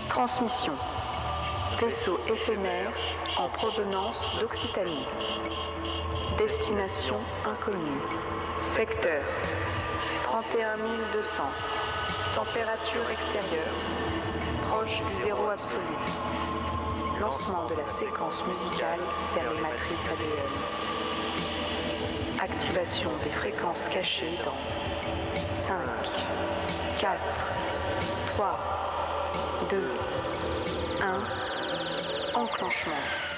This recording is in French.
Transmission. Vaisseau éphémère en provenance d'Occitanie. Destination inconnue. Secteur 31 200. Température extérieure. Proche du zéro absolu. Lancement de la séquence musicale vers les matrices ADN. Activation des fréquences cachées dans 5, 4, 3, 2, 1. Enclenchement.